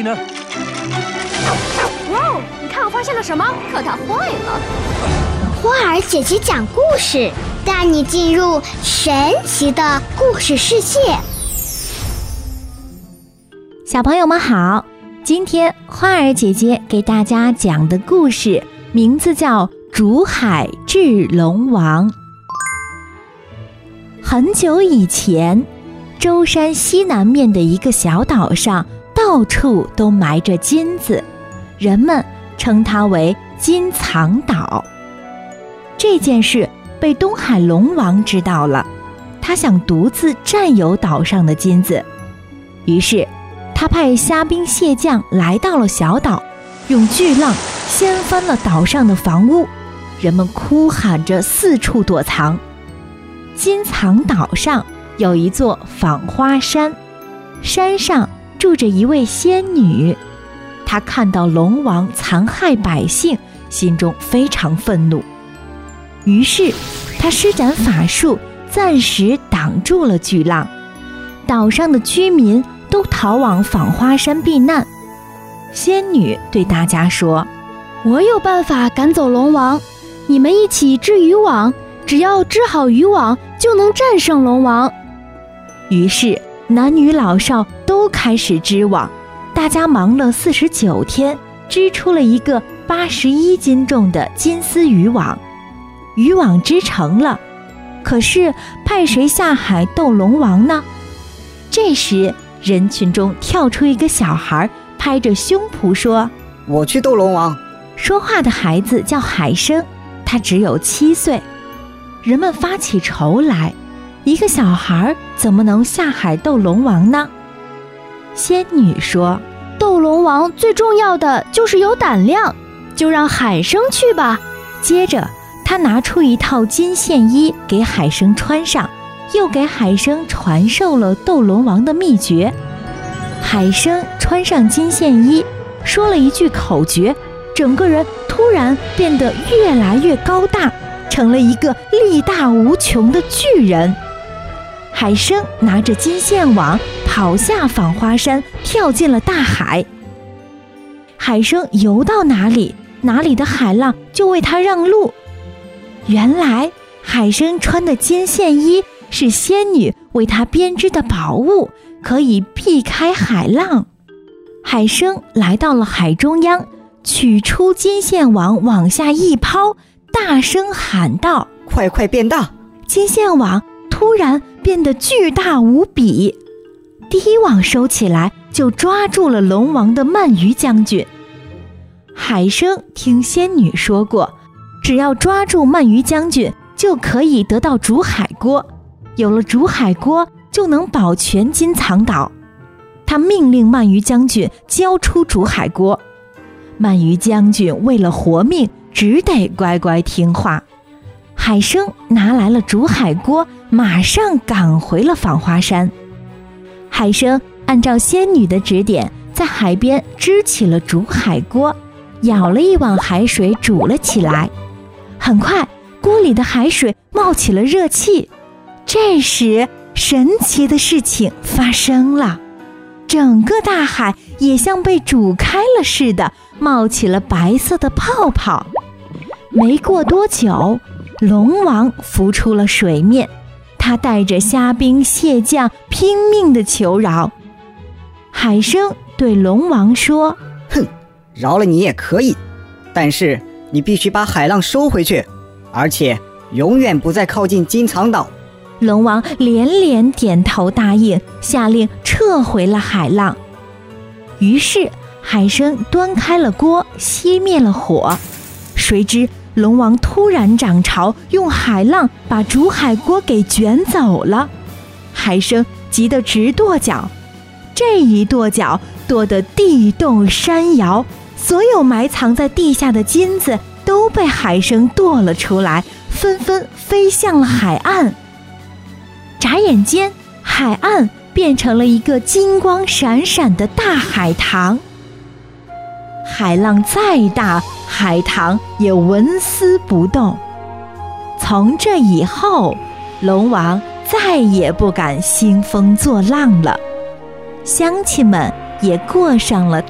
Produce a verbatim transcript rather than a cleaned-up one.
呢？ 哇哦，你看我发现了什么？可它坏了！ 花儿姐姐讲故事，带你进入神奇的故事世界。 小朋友们好，今天花儿姐姐给大家讲的故事名字叫《竹海治龙王》。很久以前，舟山西南面的一个小岛上，到处都埋着金子，人们称它为金藏岛。这件事被东海龙王知道了，他想独自占有岛上的金子，于是他派虾兵蟹将来到了小岛，用巨浪掀翻了岛上的房屋，人们哭喊着四处躲藏。金藏岛上有一座纺花山，山上住着一位仙女，她看到龙王残害百姓，心中非常愤怒，于是她施展法术，暂时挡住了巨浪。岛上的居民都逃往纺花山避难。仙女对大家说： 我有办法赶走龙王，你们一起织渔网，只要织好渔网就能战胜龙王。 于是男女老少都开始织网，大家忙了四十九天，织出了一个八十一斤重的金丝渔网。渔网织成了，可是派谁下海斗龙王呢？这时人群中跳出一个小孩，拍着胸脯说： 我去斗龙王。 说话的孩子叫海生，他只有七岁。人们发起愁来，一个小孩怎么能下海斗龙王呢？仙女说： 斗龙王最重要的就是有胆量，就让海生去吧。 接着她拿出一套金线衣给海生穿上，又给海生传授了斗龙王的秘诀。海生穿上金线衣，说了一句口诀，整个人突然变得越来越高大，成了一个力大无穷的巨人。海生拿着金线网跑下纺花山，跳进了大海。海生游到哪里，哪里的海浪就为他让路。原来海生穿的金线衣是仙女为他编织的宝物，可以避开海浪。海生来到了海中央，取出金线网往下一抛，大声喊道： 快快变大！ 金线网突然变得巨大无比，第一网收起来就抓住了龙王的鳗鱼将军。海生听仙女说过，只要抓住鳗鱼将军就可以得到竹海锅，有了竹海锅就能保全金藏岛。他命令鳗鱼将军交出竹海锅，鳗鱼将军为了活命只得乖乖听话。海生拿来了竹海锅，马上赶回了纺花山。海生按照仙女的指点，在海边支起了竹海锅，舀了一碗海水煮了起来。很快锅里的海水冒起了热气，这时神奇的事情发生了，整个大海也像被煮开了似的，冒起了白色的泡泡。没过多久，龙王浮出了水面，他带着虾兵蟹将拼命地求饶。海生对龙王说： 哼，饶了你也可以，但是你必须把海浪收回去，而且永远不再靠近金藏岛。 龙王连连点头答应，下令撤回了海浪。于是海生端开了锅，熄灭了火。谁知龙王突然涨潮，用海浪把竹海锅给卷走了。海生急得直跺脚，这一跺脚跺得地动山摇，所有埋藏在地下的金子都被海生跺了出来，纷纷飞向了海岸。眨眼间，海岸变成了一个金光闪闪的大海棠。海浪再大，海棠也纹丝不动。从这以后，龙王再也不敢兴风作浪了，乡亲们也过上了